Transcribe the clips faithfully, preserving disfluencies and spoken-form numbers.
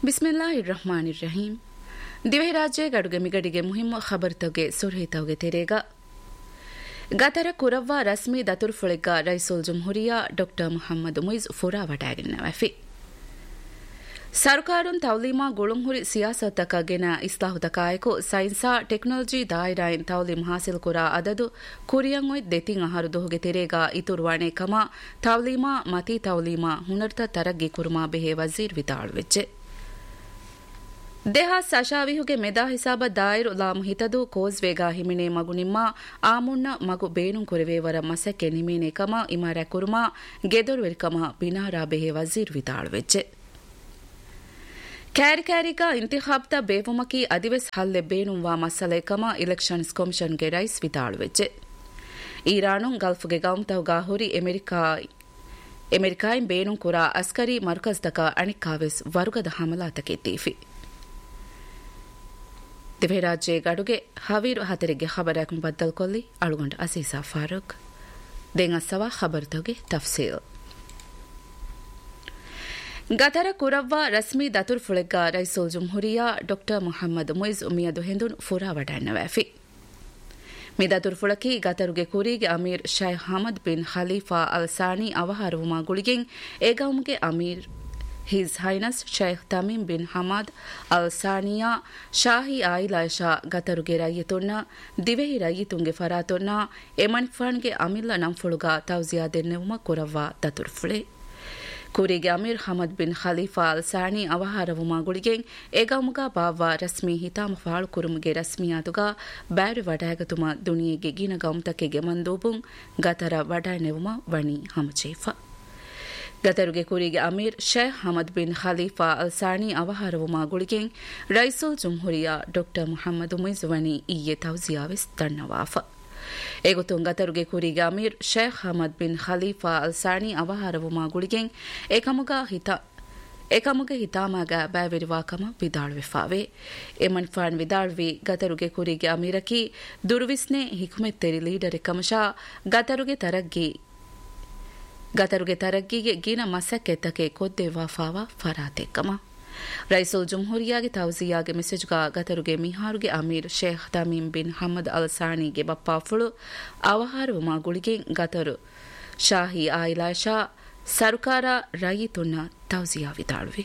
ಬಿಸ್ಮಿಲ್ಲಾಹಿರ್ ರಹಮಾನಿರ್ ರಹೀಂ. ದಿವೆ ರಾಜ್ಯ ಗಡುಗೆ ಮಿಗಡಿಗೆ ಮುಹಿಮ್ಮ ಖಬರ್ತವ್ಗೆ ಸುರ್ಹಿತವ್ಗೆ ತೆರೆಗ ಗತರ ಕುರವ್ವ ರಸ್ಮಿ ದತುರ್ ಫುಳಿಗ ರೈಸುಲ್ ಜುಮ್ಹುರಿಯಾ ಡಾಕ್ಟರ್ ಮುಹಮ್ಮದ್ ಮುಯಿಜ್ ಫುರಾ ವಟಾಗಿನ್ನವಫಿ ಸರ್ಕಾರುನ್ ತೌಲೀಮಾ ಗುಳುಂಹುರಿ ಸಿಯಾಸತಕಗೆನ ಇಸ್ಲಾಹುತಕಾಯಕು ಸೈನ್ಸಾ ಟೆಕ್ನಾಲಜಿ ದಾಯಿರಾಯಿನ್ ತೌಲೀಮ್ ಹಾಸಿಲ್ ಕುರಾ ಅದದು ಕುರಿಯಂ ಒಯ್ ದೆತಿಂ ಅಹರು ದೋಹುಗೆ ತೆರೆಗ ಇತುರ್ವಾಣೆ ಕಮ ತೌಲೀಮಾ ಮತಿ ತೌಲೀಮಾ ಹುನರ್ತ ತರಗ್ಗಿ ಕುರುಮಾ ಬೆಹೆ ವಜೀರ್ ವಿತಾಳುವೆಚ್ಚೆ ದೇಹ ಸಶಾವಿಹುಗೆ ಮೆದಾ ಹಿಸಾಬ ದಾಯಿರು ಲಾಮು ಹಿತದು ಕೋಸ್ವೇಗಾ ಹಿಮಿನೆ ಮಗು ನಿಮ್ಮ ಆಮುಣ್ಣ ಮಗು ಬೇಣು ಕುರೆವೇವರ ಮಸಕ್ಕೆ ನಿಮೀನೆ ಕಮ ಇಮಾರ ಕುರುಮಾ ಗೆದೊರುವೆರಿಕಮ ಬಿನಾರಾ ಬೆಹೆ ವಜೀರ್ ವಿತಾಳುವೆಚ್ಚೆ ಕ್ಯಾರಿ ಕ್ಯಾರಿಕಾ ಇಂತಿಖಾಬ್ತ ಬೇವುಮಕಿ ಅದಿವೆಸ್ ಹಲ್ಲೆ ಬೇಣುವಾ ಮಸಲೆ ಕಮ ಇಲೆಕ್ಷನ್ಸ್ ಕಮಿಷನ್ಗೆ ರೈಸ್ ವಿತಾಳುವೆಚ್ಚೆ ಈರಾನು ಗಲ್ಫ್ಗೆ ಗೌಮ್ತವ್ಗಾ ಹುರಿ ಅಮೆರಿಕಾ ಅಮೆರಿಕಾಯಿನ್ ಬೇಣು ಕುರಾ ಅಸ್ಕರಿ ಮರ್ಕಜ್ದಕ ಅಣಿಕ್ಕಾವೆಸ್ ವರುಗದ ಹಮಲಾತಕ್ಕೆ ತೀಫಿ ದಿವೆ ರಾಜ್ಯ ಗಡುಗೆ ಹವೀರು ಹತರಿಗೆ ಖಬರಕ್ ಮುಬದ್ದಲ್ ಕೊಲ್ಲಿ ಅಳುಗೊಂಡ ಅಸೀಸಾ ಫಾರೂಕ್ ದೆಂಗಸವ ಖಬರ್ತವ್ಗೆ ತಫ್ಸೀಲ್ ಗತರ ಕುರವ್ವ ರಸ್ಮಿ ದತುರ್ ಫುಳಿಗ ರೈಸುಲ್ ಜುಮ್ಹುರಿಯಾ ಡಾಕ್ಟರ್ ಮುಹಮ್ಮದ್ ಮುಯಿಜ್ ಉಮಿಯದು ಹಿಂದುನ್ ಫುರಾ ವಡಾನ್ನವಾಫಿ ಮಿದತುರ್ ಫುಳಕಿ ಗತರುಗೆ ಕುರಿಗೆ Amir Shaikh Hamad bin Khalifa ಅಲ್ ಸಾನಿ ಅವಹಾರವುಮಾ ಗುಳಿಗೆಂ ಏಗೌಮ್ಗೆ Amir his highness Shaikh Tamim bin Hamad ಅಲ್ ಸಾನಿಯಾ ಶಾಹಿ ಆಯಿಲಾಶಾ ಗತರುಗೆ ರಯ್ಯತೊನ್ನ ದಿವೆಹಿ ರಯ್ಯತುಂಗೆ ಫರಾತೊನ್ನ ಎಮನ್ಫಾನ್ಗೆ ಅಮಿಲ್ಲ ನಂಫುಳುಗ ತೌಜಿಯಾ ದೆನ್ನೆವುಮ ಕುರವ್ವ ದತುರ್ ಫುಳೆ ಕುರಿಗೆ ಅಮೀರ್ ಹಮದ್ ಬಿನ್ ಖಲೀಫಾ ಅಲ್ ಸಾನಿ ಅವಹಾರವುಮಾ ಗುಳಿಗೆಂ ಏಗೌಮುಗ ಬಾವ್ವ ರಸ್ಮಿ ಹಿತಾಮ ಫಾಳು ಕುರುಮುಗೆ ರಸ್ಮಿಯಾತುಗ ಬ್ಯಾರಿ ವಡಾಯಗತುಮ ದುನಿಯೆಗೆ ಗಿನ ಗೌಮ್ತಕೆಗೆ ಮಂದೂಬುಂ ಗತರ ವಡಾನೆವುಮ ವಣಿ ಹಮಚೇಫಾ ಗತರುಗೆ ಕುರಿಗೆ Amir Sheikh Hamad bin Khalifa ಅಲ್ ಸಾನಿ ಅವಹಾರವುಮಾ ಗುಳಿಗೆಂ ರೈಸುಲ್ ಜುಮ್ಹುರಿಯಾ ಡಾಕ್ಟರ್ ಮುಹಮ್ಮದ್ ಮುಯಿಜ್ ವಣಿ ಈಯೆ ತೌಜಿಯಾವೆಸ್ ತಣ್ಣವಾಫ ಎಗುತುಂ ಗತರುಗೆ ಕುರಿಗೆ Amir Sheikh Hamad bin Khalifa ಅಲ್ ಸಾನಿ ಅವಹಾರವುಮಾ ಗುಳಿಗೆಂ ಏಕಮುಗ ಹಿತ ಏಕಮುಗ ಹಿತಾಮಾಗ ಬ್ಯಾವಿರಿವಾಕಮ ವಿದಾಳುವೆಫಾವೆ ಎಮನ್ಫಾನ್ ವಿದಾಳುವಿ ಗತರುಗೆ ಕುರಿಗೆ ಅಮೀರಕಿ ದುರ್ವಿಸ್ನೆ ಹಿಕುಮೆತ್ತೆರಿ leader ಕಮಶಾ ಗತರುಗೆ ತರಗ್ಗಿ ಗತರುಗೆ ತರಗ್ಗಿಗೆ ಗಿನ ಮಸಕ್ಕೆತ್ತಕೆ ಕೊದ್ದೆವಾಫಾವ ಫರಾತೆಕ್ಕಮ ರೈಸುಲ್ ಜುಮ್ಹುರಿಯಾಗೆ ತೌಜಿಯಾಗೆ ಮೆಸೇಜ್ಗ ಗತರುಗೆ ಮಿಹಾರುಗೆ Amir Sheikh Tamim bin Hamad ಅಲ್ ಸಾನಿಗೆ ಬಪ್ಪಾಫುಳು ಅವಹಾರವುಮಾ ಗುಳಿಗೆ ಗತರು ಶಾಹಿ ಆಯಿಲಾಶಾ ಸರ್ಕಾರ ರೈತುನ್ನ ತೌಜಿಯಾ ವಿದಾಳುವಿ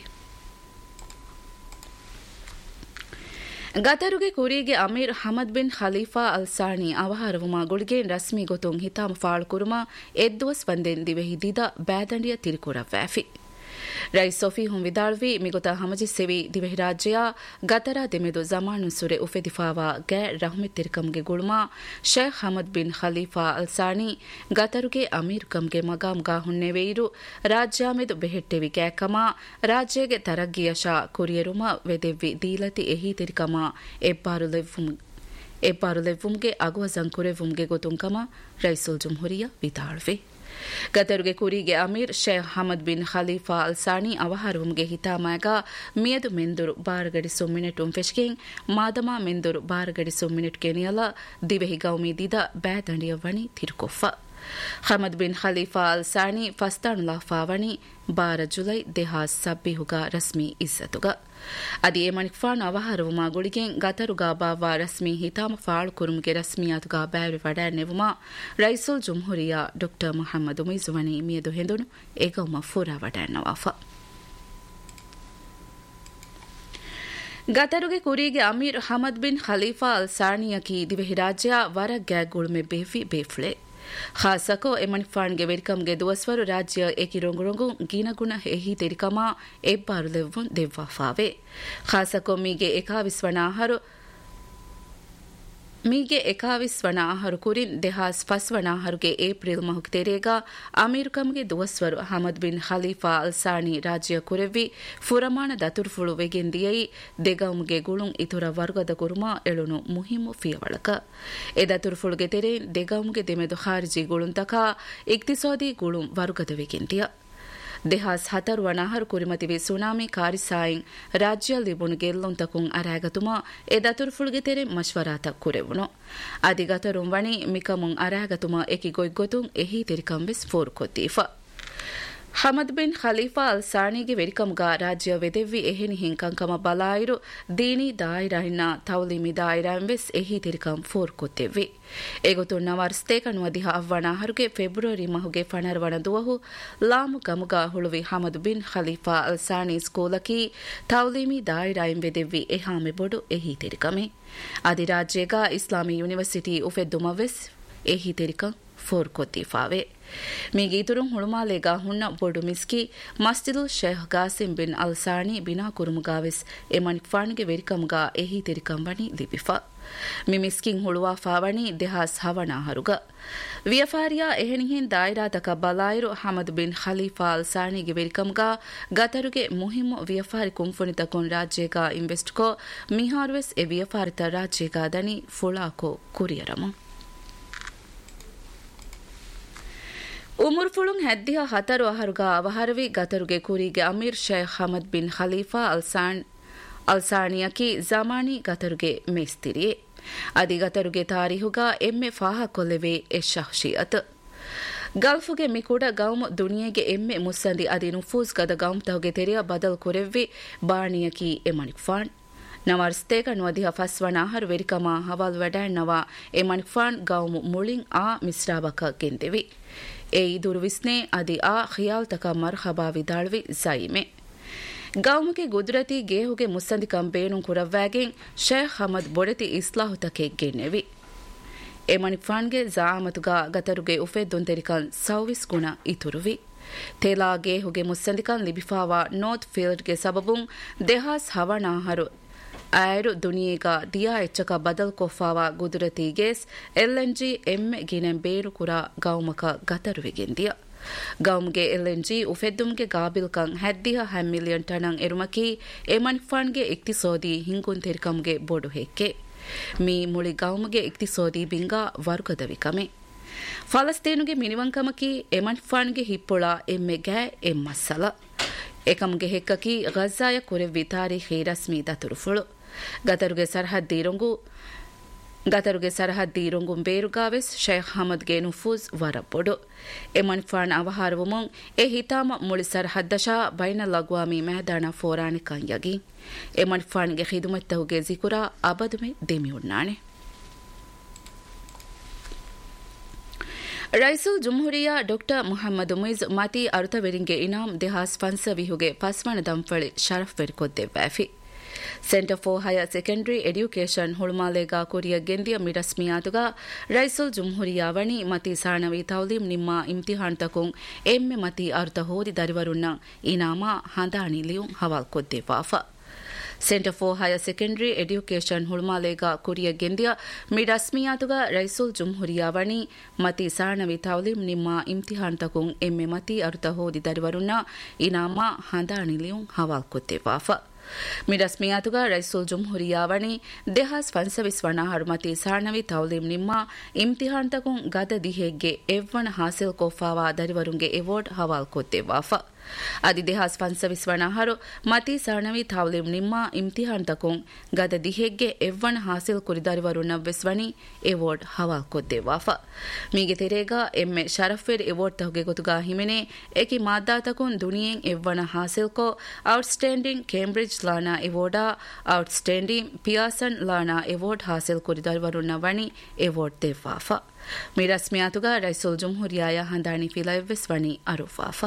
ಗತರುಗೆ ಕುರಿಗೆ ಅಮೀರ್ ಹಮದ್ ಬಿನ್ ಖಲೀಫಾ ಅಲ್ ಸಾನಿ ಅವಹಾರವುಮಾ ಗುಳಿಗೆನ್ ರಸ್ಮಿ ಗೊತುಂ ಹಿತಾಮ ಫಾಳು ಕುರುಮ ಎದ್ದುವಸ್ ವಂದೆನ್ ದಿವೆ ಹಿದಿದ ಬ್ಯಾದಂಡಿಯ ತಿರುಕುರ ವ್ಯಾಫಿ ರೈಸ್ ಸೊಫಿ ಹುಂ ವಿದಾಳುವಿ ಮಿಗುತ ಹಮಜಿ ಸೆವಿ ದಿವೆ ರಾಜ್ಯ ಗತರ ದೆಮೆದು ಜಮಾನು ಸುರೆ ಉಫೆದಿಫಾವಾ ಗ್ಯಾ ರಹ್ಮೆ ತಿರ್ಕಂಗೆ ಗುಳುಮಾ ಶೇಖ್ ಹಮದ್ ಬಿನ್ ಖಲೀಫಾ ಅಲ್ ಸಾನಿ ಗತರುಗೆ ಅಮೀರ್ ಕಂಗೆ ಮಗಾಮ್ಗಾ ಹುಣ್ಣೆವೇಯಿರು ರಾಜ್ಯಾಮೆದು ಬೆಹೆಟ್ಟೆವಿ ಗ್ಯಾಕಮ ರಾಜ್ಯಗೆ ತರಗ್ಗಿಯಶ ಕುರಿಯರುಮ ವೆದೆವ್ವಿ ದೀಲತಿ ಎಹಿ ತಿರ್ಕಮ ಎಬ್ಬಾರು ಲೆವ್ವುಂ ಎಬ್ಬಾರು ಲೆವ್ವುಂಗೆ ಅಗುವ ಜಂಕುರೆವುಂಗೆ ಗೊತುಂಕಮ ರೈಸುಲ್ ಜುಮ್ಹುರಿಯಾ ವಿದಾಳುವೆ ಗತರುಗೆ ಕುರಿಗೆ Amir Sheikh Hamad bin Khalifa ಅಲ್ ಸಾನಿ ಅವಹಾರವುಂಗೆ ಹಿತಾಮಾಗ ಮಿಯದು ಮೆಂದುರು ಬಾರಗಡಿಸು minute ಉಂಫೆಶ್ಗೆಂ ಮಾದಮ ಮೆಂದುರು ಬಾರಗಡಿಸು minute ಕೆನಿಯಲ ದಿವೆಹಿ ಗೌಮೀದಿದ ಬ್ಯಾದಂಡಿಯ ವಣಿ ತಿರುಕೊಫ Hamad bin Khalifa ಅಲ್ ಸಾನಿ ಫಸ್ತಾನುಲಾ ಫಾವಣಿ ಬಾರ ಜುಲೈ ದೇಹಾಸ್ ಸಬ್ಬಿಹುಗ ರಸ್ಮಿ ಇಸ್ಸತುಗ ಅದಿ ಏಮಣಿಕ್ಫಾನ್ ಅವಹಾರವುಮಾ ಗುಳಿಗೆಂ ಗತರುಗಾ ಬಾವಾ ರಸ್ಮಿ ಹಿತಾಮ ಫಾಳು ಕುರುಮ್ಗೆ ರಸ್ಮಿಯಾತುಗಾ ಬ್ಯಾರಿ ವಡಾನೆವುಮಾ ರೈಸುಲ್ ಜುಮ್ಹುರಿಯಾ ಡಾಕ್ಟರ್ ಮುಹಮ್ಮದ್ ಮುಯಿಜ್ ವಣಿ ಮಿಯದು ಹೆಂದುನು ಏಗೌಮ ಫೂರಾ ವಡಾನವಾಫ ಗತರುಗೆ ಕುರಿಗೆ ಅಮೀರ್ ಹಮದ್ ಬಿನ್ ಖಲೀಫಾ ಅಲ್ ಸಾನಿಯಕಿ ದಿವೆಹಿ ರಾಜ್ಯ ವರ ಗ್ಯಾಗ್ ಗುಳುಮೆ ಬೇಫಿ ಬೇಫ್ಳೆ ಖಾಸಕೋ ಎಮಣಿಫಾನ್ಗೆ ವೆರಿಕಂಗೆ ದುವಸ್ವರು ರಾಜ್ಯ ಏಕಿ ರೊಂಗುರೊಂಗು ಗೀನಗುಣ ಎಹಿ ತೆರಿಕಮ ಎಬ್ಬಾರು ಲೆವ್ವುನ್ ದೆವ್ವಾಫಾವೆ ಖಾಸಕೋ ಮೀಗೆ ಎಕಾವಿಸ್ವಣಾಹರು ಮೀಗೆ ಎಕಾವಿಸ್ವಣ ಆಹರು ಕುರಿನ್ ದೆಹಾಸ್ ಫಸ್ವಣ ಆಹರುಗೆ ಏಪ್ರಿಲ್ ಮಹುಕ್ ತೆರೆಗ ಅಮೀರುಕಂಗೆ ದುವಸ್ವರು ಹಮದ್ ಬಿನ್ ಖಲೀಫಾ ಅಲ್ ಸಾನಿ ರಾಜ್ಯ ಕುರೆವ್ವಿ ಫುರಮಾನ ದತುರ್ಫುಳು ವೆಗೆಂದಿಯೈ ದೆಗೌಮ್ಗೆ ಗುಳುಂ ಇತುರ ವರ್ಗದ ಕುರುಮ ಎಳುನು ಮುಹಿಮು ಫಿಯವಳಕ ಎ ದತುರ್ಫುಳುಗೆ ತೆರೆನ್ ದೆಗೌಮ್ಗೆ ದೆಮೆದು ಖಾರಿಜಿ ಗುಳುಂತಕ ಇಕ್ತಿಸೋದಿ ಗುಳುಂ ವರ್ಗದ ವೆಗೆಂದಿಯ දෙහස් හතර වනහර කුරිමතිවේ සුනාමි කාරිසායින් ರಾಜ್ಯ ಲಿಬುನು ಗೆಲ್ಲೊಂತಕುಂ ಅರಾಗತುಮ ಎ ದತುರ್ಫುಳ್ಗೆ ತೆರೆ ಮಶ್ವರಾತಕ್ ಕುರೆವುನು ಅದಿಗತರುಂ ವಣಿ ಮಿಕಮುಂ ಅರಾಗತುಮ ಎಕಿ ಗೊಯ್ಗೊತುಂ ಎಹಿ ತೆರಿಕಂವೆಸ್ ಫೋರ್ ಕೊತ್ತೀಫ ಹಮದ್ ಬಿನ್ ಖಲೀಫಾ ಅಲ್ ಸಾಣಿಗೆ ವೆರಿಕಮ್ಗ ರಾಜ್ಯ ವೆದೆವ್ವಿ ಎಹೆನಿ ಹಿಂಕಂಕಮ ಬಲಾಯಿರು ದೀನಿ ದಾಯಿರಾಯಿನ ತೌಲಿಮಿ ದಾಯಿರಾಂವೆಸ್ ಎಹಿ ತಿರಿಕಂ four ಕೊತ್ತೆವ್ವಿ ಎಗೊತು ನವರ್ಸ್ತೇಕನು ಅದಿಹ ಅವ್ವಣಾಹರುಗೆ February ಮಹುಗೆ ಫಣರ್ವಣ ದುವಹು ಲಾಮು ಗಮುಗ ಹುಳುವಿ Hamad bin Khalifa ಅಲ್ ಸಾಣಿ ಸ್ಕೂಲಕಿ ತೌಲಿಮಿ ದಾಯಿರಾಯಿಂ ವೆದೆವ್ವಿ ಎಹಾಮೆ ಬೊಡು ಎಹಿ ತಿರಿಕಮೆ ಅದಿ ರಾಜ್ಯಗ ಇಸ್ಲಾಮಿ university ಉಫೆದ್ದುಮವೆಸ್ ಎಹಿ ತಿರಿಕಂ four ಕೊತ್ತಿಫಾವೆ ಮೀಗೀತುರುಂ ಹುಳುಮಾಲೆಗ ಹುಣ್ಣ ಬೊಡು ಮಿಸ್ಕಿ Masjidul Sheikh ಗಾಸಿಂ bin ಅಲ್ ಸಾಣಿ ಬಿನಾ ಕುರುಮುಗಾವೆಸ್ ಎಮನಿಕ್ ಫಾಣಿಗೆ ವೆರಿಕಮ್ಗ ಎಹಿ ತೆರಿಕಂ ವಣಿ ಲಿಬಿಫಾ ಮಿ ಮಿಸ್ಕಿನ್ ಹುಳುವಾ ಫಾವಣಿ ದೆಹಾಸ್ ಹವಣಾ ಹರುಗ ವಿಯಫಾರಿಯಾ ಎಹೆನಿಹೆನ್ ದಾಯಿರಾತಕ ಬಲಾಯಿರು ಹಮದ್ ಬಿನ್ ಖಲೀಫಾ ಅಲ್ ಸಾಣಿಗೆ ವೆರಿಕಮ್ಗ ಗತರುಗೆ ಮುಹಿಮ್ಮು ವಿಯಫಾರಿ ಕುಂಫುನಿತಕೊನ್ ರಾಜ್ಯಗ ಇನ್ವೆಸ್ಟ್ಕೋ ಮಿಹಾರ್ವೆಸ್ ಎ ವಿಯಫಾರಿತ ರಾಜ್ಯಗ ದನಿ ಫುಳಾಕೋ ಕುರಿಯರಮು ಉಮುರ್ ಫುಳುಂ ಹೆದ್ದಿಹ ಹತರು ಅಹರುಗ ಅವಹರವಿ ಗತರುಗೆ ಕುರಿಗೆ Amir Sheikh Hamad bin Khalifa ಅಲ್ಸಾನ್ ಅಲ್ಸಾಣಿಯಕಿ Zamani ಗತರುಗೆ ಮೇಸ್ತಿರಿಯೆ ಅದಿ ಗತರುಗೆ ತಾರಿಹುಗ ಎಮ್ಮೆ ಫಾಹ ಕೊಲ್ಲೆವೆ ಎ ಶಖ್ಶಿಯತ್ ಗಲ್ಫುಗೆ ಮಿಕುಡ ಗೌಮ್ ದುನಿಯೆಗೆ ಎಮ್ಮೆ ಮುಸ್ಸಂದಿ ಅದಿ ನುಫೂಸ್ ಗದ ಗೌಮ್ ತಹುಗೆ ತೆರೆಯ ಬದಲ್ ಕೊರೆವ್ವಿ ಬಾಣಿಯಕಿ ಎಮನಿಕ್ ಫಾನ್ ನವರ್ಸ್ತೇಕ ನುವದಿಹ ಫಸ್ವಣಾಹರು ವೆರಿಕಮ ಹವಾಲ್ ವಡ್ಯಾಣ್ಣವ ಎಮನಿಕ್ ಫಾನ್ ಗೌಮ್ ಮುಳಿಂ ಆ ಮಿಸ್ರಾಬಕ ಗೆಂದೆವಿ ಎ ದುರ್ವಿಸ್ನೆ ಅದಿ ಆ ಖಿಯಾಲ್ ತಕ ಮರ್ಹಬಾ ವಿದಾಳ್ವಿ ಜೈಮೆ ಗೌಮುಗೆ ಗುದ್ರತಿ ಗೇಹುಗೆ ಮುಸ್ಸಂದಿಕಂ ಬೇಣು ಕುರವ್ವಾಗೆನ್ ಶೇಖ್ ಹಮದ್ ಬೊಡೆತಿ ಇಸ್ಲಾಹು ತಕೆ ಗೆನ್ನೆವಿ ಎಮನಿಕ್ ಫಾನ್ಗೆ ಜಾಮತುಗ ಗತರುಗೆ ಉಫೆದ್ದುನ್ ತೆರಿಕನ್ ಸೌವಿಸ್ ಗುಣ ಇತುರುವಿ ತೇಲಾ ಗೇಹುಗೆ ಮುಸ್ಸಂದಿಕಂ ಲಿಬಿಫಾವಾ ನೋತ್ ಫೀಲ್ಡ್ಗೆ ಸಬಬುಂ ದೆಹಾಸ್ ಹವಣಾಹರು ಆಯರು ದುನಿಯೆಗ ದಿಯಾ ಎಚ್ಚಕ ಬದಲ್ ಕೊಫಾವಾ ಗುದುರತಿಗೇಸ್ ಎಲ್ಎನ್ಜಿ ಎಮ್ಮೆ ಗಿನೆಂ ಬೇರು ಕುರ ಗೌಮಕ ಗತರುವಿಗೆಂದಿಯ ಗೌಮ್ಗೆ ಎಲ್ಎನ್ಜಿ ಉಫೆದ್ದುಮ್ಗೆ ಗಾಬಿಲ್ಕಂ ಹೆದ್ದಿಹ ಹ್ಯಾಮ್ ಮಿಲಿಯನ್ ಟನಂ ಎರುಮಕಿ ಎಮನಿಕ್ ಫಾನ್ಗೆ ಇಕ್ತಿಸೋದಿ ಹಿಂಗುನ್ ತೆರಿಕಂಗೆ ಬೋಡು ಹೆಕ್ಕೆ ಮೀ ಮುಳಿ ಗೌಮ್ಗೆ ಇಕ್ತಿಸೋದಿ ಬಿಂಗಾ ವರ್ಗದವಿಕಮೆ ಫಲಸ್ತೀನುಗೆ ಮಿನಿವಂಕಮಕಿ ಎಮನಿಕ್ ಫಾನ್ಗೆ ಹಿಪ್ಪುಳ ಎಮ್ಮೆ ಗ್ಯಾ ಎಮ್ಮಸ್ಸಲ ಏಕಮ್ಗೆ ಹೆಕ್ಕಕಿ ಗಜ್ಜಾಯ ಕುರೆವ್ವಿ ತಾರೀಖಿ ರಸ್ಮಿ ದತುರುಫುಳು ಗತರುಗೆ ಸರಹದ್ದೀರೊಂಗು ಗತರುಗೆ ಸರಹದ್ದೀರೊಂಗುಂ ಬೇರುಗಾವೆಸ್ ಶೇಖ್ ಹಮದ್ಗೆ ನುಫೂಜ್ ವರಪ್ಪೊಡು ಎಮನಿಕ್ ಫಾನ್ ಅವಹಾರವುಮುಂ ಎ ಹಿತಾಮ ಮುಳಿ ಸರಹದ್ದಶಾ ಬೈನಲ್ ಅಗ್ವಾಮಿ ಮೈದಾನ ಫೋರಾಣಿಕಂ ಯಗಿ ಎಮನಿಕ್ ಫಾನ್ಗೆ ಖಿದುಮತ್ತಹುಗೆ ಜಿಕುರಾ ಅಬದುಮೆ ದೆಮಿಯುಣ್ಣಾಣೆ ರೈಸುಲ್ ಜುಮ್ಹುರಿಯಾ ಡಾಕ್ಟರ್ ಮುಹಮ್ಮದ್ ಮುಯಿಜ್ ಮತಿ ಅರುತವೆರಿಂಗೆ ಇನಾಮ್ ದೆಹಾಸ್ ಫನ್ಸವಿಹುಗೆ ಪಸ್ವಣ ದಂಫಳಿ Shroff ವೆರಿಕೊದ್ದೆವ್ವಾಫಿ centre for higher secondary education ಹುಳುಮಾಲೆಗ ಕೊರಿಯ ಗೆಂದಿಯ ಮಿಡಸ್ಮಿಯಾತುಗ ರೈಸುಲ್ ಜುಮ್ಹುರಿಯಾ ವಣಿ ಮತಿ ಸಾಣವಿ ತೌಲೀಂ ನಿಮ್ಮ ಇಮ್ತಿಹಾನ್ ತಕುಂ ಎಮ್ಮೆ ಮತಿ ಅರುತ ಹೋದಿ ದರಿವರುನ್ನ ಇನಾಮ ಹಂದಾಣಿಲಿಯುಂ ಹವಾಲ್ ಕೊದ್ದೆವ್ವಾಫ centre for higher secondary education ಹುಳುಮಾಲೆಗ ಕೊರಿಯ ಗೆಂದಿಯ ಮಿಡಸ್ಮಿಯಾತುಗ ರೈಸುಲ್ ಜುಮ್ಹುರಿಯಾ ವಣಿ ಮತಿ ಸಾಣವಿ ತೌಲೀಂ ನಿಮ್ಮ ಇಮ್ತಿಹಾನ್ ತಕುಂ ಎಮ್ಮೆ ಮತಿ ಅರುತ ಹೋದಿ ದರಿವರುನ್ನ ಇನಾಮ ಹಂದಾಣಿಲಿಯುಂ ಹವಾಲ್ ಕೊದ್ದೆವ್ವಾಫ ಮಿಡಸ್ಮಿಯಾತುಗ ರೈಸುಲ್ ಜುಮ್ಹುರಿಯಾ ವಣಿ ದೆಹಾಸ್ ಫನ್ಸವಿಸ್ ವಣಾಹರು ಮತಿ ಸಾಣವಿ ತೌಲೀಂ ನಿಮ್ಮ ಇಮ್ತಿಹಾನ್ ತಕುಂ ಗದ ದಿಹೆಗ್ಗೆ ಎವ್ವಣ ಹಾಸಿಲ್ ಕೊಫಾವಾ ದರಿವರುಂಗೆ ಎವಾರ್ಡ್ ಹವಾಲ್ ಕೊದ್ದೆವ್ವಾಫ ಅದಿ ದೆಹಾಸ್ ಫನ್ಸವಿಸ್ ವಣಾಹರು ಮತಿ ಸಾಣವಿ ತೌಲೀಂ ನಿಮ್ಮ ಇಮ್ತಿಹಾನ್ ತಕುಂ ಗದ ದಿಹೆಗ್ಗೆ ಎವ್ವಣ ಹಾಸಿಲ್ ಕುರಿದರಿವರು ನವ್ವೆಸ್ವಣಿ ಎವಾರ್ಡ್ ಹವಾಲ್ ಕೊದ್ದೆವ್ವಾಫ ಮೀಗೆ ತೆರೆಗ ಎಮ್ಮೆ ಶರಫ್ವೆರ್ ಎವಾರ್ಡ್ ತಹುಗೆ ಗೊತುಗ ಹಿಮೆನೆ ಏಕಿ ಮಾದ್ದಾ ತಕುಂ ದುನಿಯೆಂ ಎವ್ವಣ ಹಾಸಿಲ್ ಕೋ ಔಟ್ಸ್ಟ್ಯಾಂಡಿಂಗ್ ಕೇಂಬ್ರಿಡ್ಜ್ ಲಾನಾ ಎವಾರ್ಡಾ ಔಟ್ಸ್ಟ್ಯಾಂಡಿಂಗ್ ಪಿಯಾಸನ್ ಲಾನಾ ಎವಾರ್ಡ್ ಹಾಸಿಲ್ ಕುರಿದರಿವರು ನವಣಿ ಎವಾರ್ಡ್ ದೆವ್ವಾಫ ಮಿರಸ್ಮಿಯಾತುಗ ರೈಸುಲ್ ಜುಮ್ಹುರಿಯಾಯ ಹಂದಾಣಿ ಫಿಲೈವ್ವೆಸ್ವಣಿ ಅರುಫಾಫ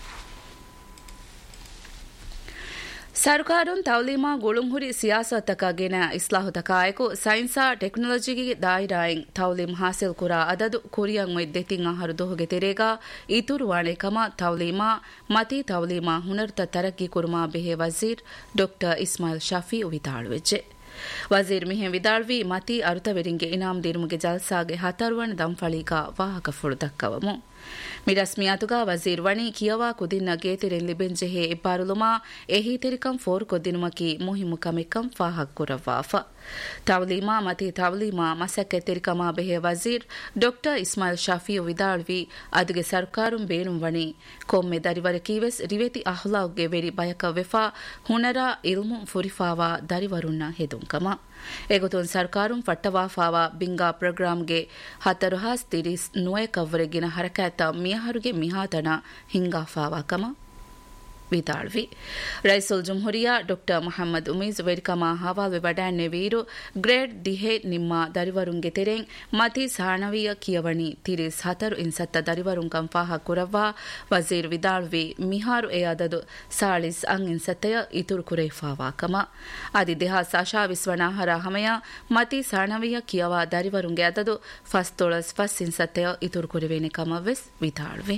ಸರ್ಕಾರುನ್ ತೌಲೀಮಾ ಗುಳುಂಹುರಿ ಸಿಯಾಸತಕಗೆನ ಇಸ್ಲಾಹುತಕಾಯಕು ಸೈನ್ಸಾ ಟೆಕ್ನಾಲಜಿಗೆ ದಾಯಿರಾಯಿಂ ತೌಲೀಂ ಹಾಸಿಲ್ ಕುರಾ ಅದದು ಕುರಿಯಂ ಮೊಯ್ದೆತಿಂ ಆಹಾರು ದೋಹುಗೆ ತೆರೆಗ ಇತುರು ವಾಣೆಕಮ ತೌಲೀಮಾ ಮತಿ ತೌಲೀಮಾ ಹುನರ್ತ ತರಕ್ಕಿ ಕುರುಮಾ ಬೆಹೆ ವಜೀರ್ ಡಾಕ್ಟರ್ ಇಸ್ಮಾಯಿಲ್ ಶಫಿ ವಿದಾಳುವೆಜ್ಜೆ ವಜೀರ್ ಮಿಹೆಂ ವಿದಾಳ್ವಿ ಮತಿ ಅರುತವೆರಿಂಗೆ ಇನಾಮ್ ದಿರುಮುಗೆ ಜಲ್ಸಾಗೆ ಹತರುವಣ ದಂಫಳಿಗ ವಾಹಕ ಫುಳು ದಕ್ಕವಮು ಮಿರಸ್ಮಿಯಾತುಗ ವಜೀರ್ ವಣಿ ಕಿಯವಾ ಕುದಿನ್ನ ಗೇತಿರೆನ್ ಲಿಬೆಂಜೆಹೆ ಇಬ್ಬಾರುಲುಮಾ ಎಹಿ ತೆರಿಕಂ ಫೋರ್ ಕೊದ್ದಿನುಮಕಿ ಮುಹಿಮು ಕಮೆಕ್ಕಂ ಫಾಹಕ್ ಕುರವಾಫ ತೌಲೀಮಾ ಮತಿ ತೌಲೀಮಾ ಮಸಕ್ಕೆ ತೆರಿಕಮಾ ಬೆಹೆ ವಜೀರ್ doctor Ismail Shafi ವಿದಾಳ್ವಿ ಅದುಗೆ ಸರ್ಕಾರುಂ ಬೇಣುಂ ವಣಿ ಕೊಮ್ಮೆ ದರಿವರ ಕೀವೆಸ್ ರಿವೆತಿ ಅಹ್ಲಾವ್ಗೆ very ಬಯಕ ವೆಫಾ ಹುನರ ಇಲ್ಮು ಫುರಿಫಾವಾ ದರಿವರುನ್ನ ಹೆದುಂಕಮ ಎಗುತುನ್ ಸರ್ಕಾರುಂ ಫಟ್ಟವಾ fava Binga ಪ್ರೋಗ್ರಾಂಗೆ ಹತರು ಹಾಸ್ ತಿರಿಸ್ ನುವೆ ಕವ್ವರೆಗಿನ ಹರಕಾತ ಮಿಯಹರುಗೆ ಮಿಹಾತನ ಹಿಂಗಾ ಫಾವಾ ಕಮ ವಿತಾಳ್ವಿ ರೈಸುಲ್ ಜುಮ್ಹುರಿಯಾ ಡಾಕ್ಟರ್ ಮೊಹಮ್ಮದ್ ಉಮೀಜ್ ವೆರಿಕಮಾ ಹವಾಲ್ ವಡಾನ್ನೆ ವೀರು ಗ್ರೇಡ್ ದಿಹೆ ನಿಮ್ಮ ದರಿವರುಂಗೆ ತೆರೆಂ ಮತಿ ಸಾಣವಿಯ ಕಿಯವಣಿ ತಿರಿಸ್ ಹತರು ಇನ್ಸತ್ತ ದರಿವರುಂ ಕಂಫಾಹ ಕುರವ್ವಾ ವಜೀರ್ ವಿದಾಳ್ವಿ ಮಿಹಾರು ಎಯಾದದು ಸಾಳಿಸ್ ಅಂಗ್ ಇನ್ಸತ್ತೆಯ ಇತುರು ಕುರೈಫಾವಾ ಕಮ ಅದಿ ದೇಹ ಸಾಶಾ ವಿಸ್ವನಾಹರ ಹಮಯ ಮತಿ ಸಾಣವಿಯ ಕಿಯವಾ ದರಿವರುಂಗೆ ಅದದು ಫಸ್ ತೊಳಸ್ ಫಸ್ ಇನ್ಸತ್ತೆಯ ಇತುರು ಕುರಿವೇನೆ ಕಮವೆಸ್ ವಿತಾಳ್ವಿ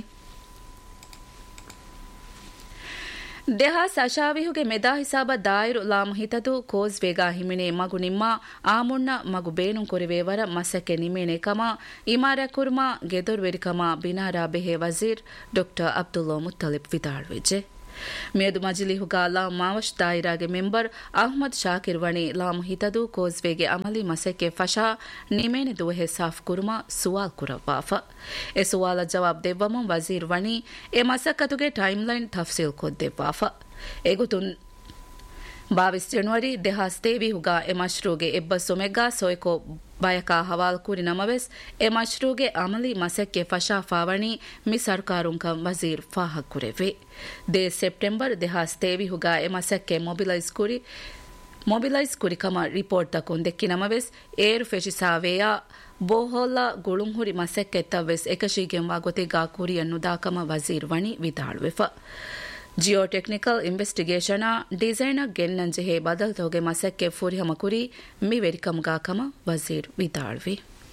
ದೇಹ ಸಶಾವಿಹುಗೆ ಮೆದಾ ಹಿಸಾಬ ದಾಯಿರು ಲಾಮ ಹಿತದು ಕೋಸ್ ವೇಗಾ ಹಿಮಿನೆ ಮಗು ನಿಮ್ಮ ಆಮುಣ್ಣ ಮಗು ಬೇನು ಕೊರಿವೇವರ ಮಸಕ್ಕೆ ನಿಮೇನೆ ಕಮ ಇಮಾರ ಕುರ್ಮಾ ಗೆದೊರ್ ವೆರಿಕಮ ಬಿನಾರಾ ಬೆಹೆ ವಜೀರ್ ಡಾಕ್ಟರ್ ಅಬ್ದುಲ್ಲಾ ಮುತ್ತಲಿಬ್ ವಿದಾಳ್ವಿಜೆ ಮೇದು ಮಜಿಲಿಹುಗಾ ಲಾಮ್ ಮಾವಶ್ ದಾಯಿರಾಗೆ ಮೆಂಬರ್ ಅಹ್ಮದ್ ಶಾಕಿರ್ ವಣಿ ಲಾಮ್ ಹಿತದು ಕೋಸ್ವೇಗೆ ಅಮಲಿ ಮಸೆಕೆ ಫಶಾ ನಿಮೇನೆ ದುವಹೆ ಸಾಫ್ Kurma ಸುವಾಲ್ ಕುರವಾಫ A ಸುವಾಲ Jawab ದೆವ್ವಮ Wazir ವಣಿ A ಮಸಕ್ಕತುಗೆ timeline ತಫ್ಸೀಲ್ ಕೊದ್ದೆವ್ವಾಫ ಎಗುತುನ್ ಬಾವಿಸ್ January ದೆಹಾಸ್ ತೇವಿಹುಗಾ A ಮಶ್ರೂಗೆ ಎಬ್ಬಸೊಮೆಗ್ಗಾ ಸೊಯ್ಕೋ ಬಯಕಾ ಹವಾಲ್ ಕೂರಿ ನಮವೆಸ್ A ಮಶ್ರೂಗೆ ಅಮಲಿ ಮಸೆಕ್ಕೆ ಫಶಾ ಫಾವಣಿ me ಸರ್ಕಾರುಂಕಂ Wazir ಫಾಹಕ್ ಕುರೆವೆ they September ದೆಹಾಸ್ ತೇವಿಹುಗಾ A ಮಸೆಕ್ಕೆ mobilise ಕುರಿ ಮೊಬಿಲೈಸ್ ಕುರಿ ಕಮ ರಿಪೋರ್ಟ್ ತಕುನ್ ದೆಕ್ಕಿ ನಮವೆಸ್ ಏರು ಫೆಶಿಸಾವೆಯಾ ಬೋಹೋಲ್ಲ ಗುಳುಂಹುರಿ ಮಸೆಕ್ಕೆತ್ತವೆಸ್ ಎಕಶೀಗೆಂವಾ ಗೊತಿಗಾ ಕುರಿಯನ್ನು ದಾಕಮ ವಜೀರ್ ವಣಿ ವಿದಾಳ್ವೆಫ ಜಿಯೋಟೆಕ್ನಿಕಲ್ ಇನ್ವೆಸ್ಟಿಗೇಷನ್ ಡಿಸೈನರ್ ಗೆನ್ನಂಜೆಹೆ ಬದಲ್ತೋಗೆ ಮಸಕ್ಕೆ ಫುರಿಹಮ ಕುರಿ ಮಿ ವೆರಿಕಮ್ಗಾಕಮ ವಜೀರ್ ವಿದಾಳ್ವಿ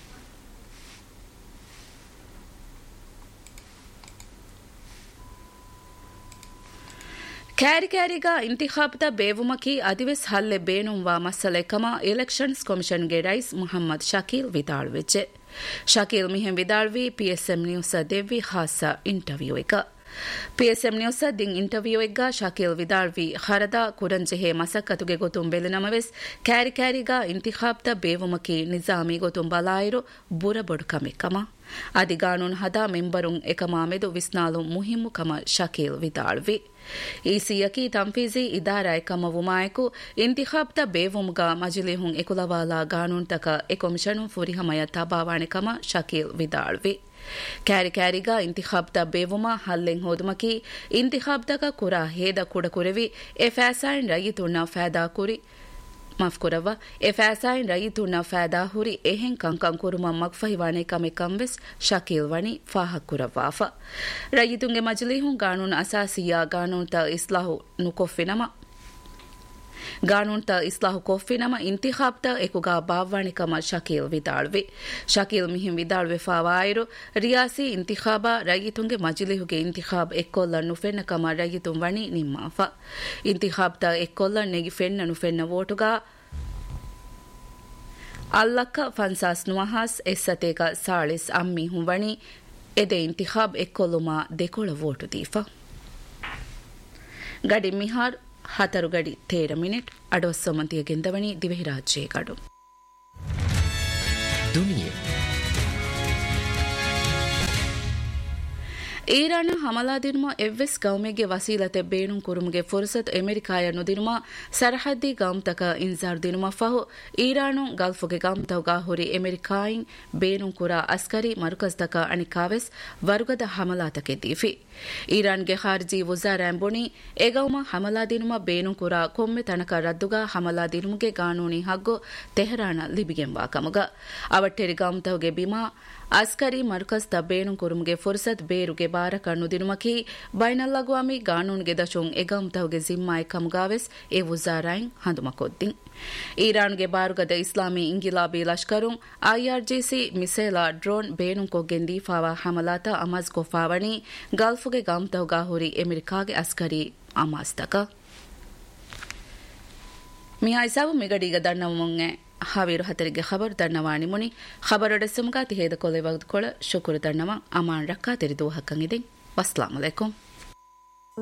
ಕ್ಯಾರಿ ಕ್ಯಾರಿಗಾ ಇಂತಿಖಾಬ್ದ ಬೇವುಮಕಿ ಅದಿವೆಸ್ ಹಲ್ಲೆ ಬೇನುಂವಾ ಮಸಲೆಕಮ elections ಕಮಿಷನ್ಗೆ rice Muhammad Shakeel ವಿದಾಳ್ವಿಜೆ Shakeel ಮಿಹೆಂ ವಿದಾಳ್ವಿ PSM news ದೆವ್ವಿ ಹಾಸ interview එක PSM news ದಿಂಗ್ interview egg Shakeel ವಿದಾಳ್ವಿ ಹರದ ಕುರಂಜೆಹೆ ಮಸಕ್ಕತುಗೆ ಗೊತುಂ ಬೆಲೆನಮವೆಸ್ ಕ್ಯಾರಿ ಕ್ಯಾರಿಗಾ ಇಂತಿಖಾಬ್ದ ಬೇವುಮಕಿ ನಿಜಾಮಿ ಗೊತುಂ ಬಲಾಯಿರು ಬುರಬೊಡು ಕಮೆಕ್ಕಮ ಅದಿ ಕಾನೂನು ಹದ ಮೆಂಬರುಂ ಎಕಮಾಮೆದು ವಿಸ್ನಾಲು ಮುಹಿಮ್ಮು ಕಮ ಶಕೀಲ್ ವಿದಾಳ್ವಿ ಈಸಿಯಕಿ ತಂಫೀಜಿ ಇದಾರಾ ಎಕಮ ವುಮಾಯಕು ಇಂತಿಖಾಬ್ದ ಬೇವುಮುಗ ಮಜಿಲಿಹುಂ ಎಕುಲವಾಲಾ ಕಾನೂನು ತಕ ಎ ಕಮಿಷನು ಫುರಿಹಮಯ ತಬಾವಾಣೆ ಕಮ ಶಕೀಲ್ ವಿದಾಳ್ವಿ ಕ್ಯಾರಿ ಕ್ಯಾರಿಗಾ ಇಂತಿಖಾಬ್ದ ಬೇವುಮ ಹಲ್ಲೆಂ ಹೋದುಮಕಿ ಇಂತಿಖಾಬ್ದಗ ಕುರಾ ಹೇದ ಕುಡ ಕುರೆವಿ ಎ ಫ್ಯಾಸಾಯಿನ್ ರಯಿತುಣ್ಣ ಫ್ಯಾದಾ ಕುರಿ ಮಾಫ್ ಕುರವ್ವ ಎ ಫ್ಯಾಸಾಯಿನ್ ರಯಿತುಣ್ಣ ಫ್ಯಾದಾ ಹುರಿ ಎಹೆಂ ಕಂಕಂ ಕುರುಮ ಮಗ್ಫಹಿವಾಣೆ ಕಮೆ ಕಂವೆಸ್ ಶಕೀಲ್ ವಣಿ ಫಾಹಕ್ ಕುರವ್ವಾಫ ರಯಿತುಂಗೆ ಮಜ್ಲಿಹುಂ ಕಾನೂನು ಅಸಾಸಿಯಾ ಕಾನೂನು ತ ಇಸ್ಲಾಹು ನುಕೊಫ್ಫಿನಮ ಕಾನೂನು ತ ಇಸ್ಲಾಹು ಕೊಫ್ಫಿನಮ ಇಂತಿಖಾಬ್ದ ಎಕುಗಾ ಬಾವ್ವಾಣಿಕಮ ಶಕೀಲ್ ವಿದಾಳ್ವಿ ಶಕೀಲ್ ಮಿಹಿಂ ವಿದಾಳ್ವೆ ಫಾವಾಯಿರು ರಿಯಾಸಿ ಇಂತಿಖಾಬ ರಯಿತುಂಗೆ ಮಜಿಲಿಹುಗೆ ಇಂತಿಖಾಬ್ ಎಕ್ಕೊಲ್ಲ ನುಫೆನ್ನಕಮ ರಯಿತುಂ ವಣಿ ನಿಮ್ಮಾಫ ಇಂತಿಖಾಬ್ದ ಎಕ್ಕೊಲ್ಲ ನೆಗಿ ಫೆನ್ನ ನುಫೆನ್ನ ವೋಟುಗಾ ಅಲ್ಲಕ್ಕ ಫನ್ಸಾಸ್ ನುವಹಾಸ್ ಎಸ್ಸತೇಗ ಸಾಳಿಸ್ ಅಮ್ಮಿ ಹುಂವಣಿ ಎದೆ ಇಂತಿಖಾಬ್ ಎಕ್ಕೊಲ್ಲುಮಾ ದೆಕೊಳ ವೋಟು ದೀಫ ಗಡಿ ಮಿಹಾರ್ ಹತರು ಗಡಿ ತೇರ ಮಿನಿಟ್ ಅಡವಸೊಮ್ಮಂತಿಯ ಗೆಂದವಣಿ ದಿವೆಹಿರಾಜೆ ಗಡು ದುನಿಯೆ ಈರಾನ್ ಹಮಲಾದಿನುಮ ಎವ್ವೆಸ್ ಗೌಮೆಗೆ ವಸೀಲತೆ ಬೇಣುಂ ಕುರುಮುಗೆ ಫುರ್ಸತ್ ಅಮೆರಿಕಾಯ ನುದಿನುಮ ಸರಹದ್ದಿ ಗೌಮ್ತಕ ಇನ್ಜಾರ್ ದಿನುಮ ಫಹು ಈರಾನು ಗಲ್ಫುಗೆ ಗೌಮ್ತೌಗಾ ಹುರಿ ಅಮೆರಿಕಾಯಿನ್ ಬೇಣುಂ ಕುರಾ ಅಸ್ಕರಿ ಮರುಕಜ್ತಕ ಅಣಿಕಾವೆಸ್ ವರ್ಗದ ಹಮಲಾತಕೆ ದೀಫಿ ಈರಾನ್ಗೆ ಖಾರ್ಜಿ ವುಜಾರಾಂ ಬುಣಿ ಎಗೌಮ ಹಮಲಾದಿನುಮ ಬೇಣುಂ ಕುರಾ ಕೊಮ್ಮೆ ತನಕ ರದ್ದುಗಾ ಹಮಲಾದಿನುಮುಗೆ ಕಾನೂನಿ ಹಗ್ಗು ತೆಹರಾನ ಲಿಬಿಗೆಂವಾ ಕಮುಗ ಅವಟ್ಟೆರಿ ಗೌಮ್ತೌಗೆ ಬಿಮಾ ಅಸ್ಕರಿ ಮರ್ಕಸ್ ತ ಬೇಣುಂ ಕುರುಮುಗೆ ಫುರ್ಸತ್ ಬೇರುಗೆ ಬಾರಕ ನುದಿನುಮಕಿ ಬೈನಲ್ಲಗುವಾಮಿ ಕಾನೂನ್ಗೆ ದಶುಂ ಎಗಮ್ತವ್ಗೆ ಜಿಮ್ಮಾಯ್ ಕಮುಗಾವೆಸ್ ಎ ವುಜಾರಾಯಿನ್ ಹಂದುಮಕೊದ್ದಿಂ ಈರಾನ್ಗೆ ಬಾರುಗದ ಇಸ್ಲಾಮಿ ಇಂಗಿಲಾಬಿ ಲಷ್ಕರುಂ ಐಆರ್ಜಿಸಿ ಮಿಸೇಲಾ ಡ್ರೋನ್ ಬೇಣುಂ ಕೊಗ್ಗೆನ್ ದೀಫಾವಾ ಹಮಲಾತ ಅಮಜ್ ಕೊಫಾವಣಿ ಗಲ್ಫುಗೆ ಗಮ್ತವ್ಗಾ ಹುರಿ ಅಮೆರಿಕಾಗೆ ಅಸ್ಕರಿ ಅಮಾಸ್ತಕ ಮಿಹಾಯ್ಸಾವು ಮಿಗಡಿಗ ದಣ್ಣವುಮುಂಗೆ ಹಾವೀರು ಹತರಿಗೆ ಖಬರ್ ದಣ್ಣವಾಣಿ ಮುನಿ ಖಬರೊಡೆ ಸುಮಗಾತಿ ಹೇದ ಕೊಲೆ ವಗ್ದುಕೊಳ ಶುಕುರು ದಣ್ಣವ ಅಮಾನ್ ರಕ್ಕಾ ತೆರಿದು ಹಕ್ಕಂಗಿದೆ ವಸ್ಲಾಂ ಅಲೈಕುಂ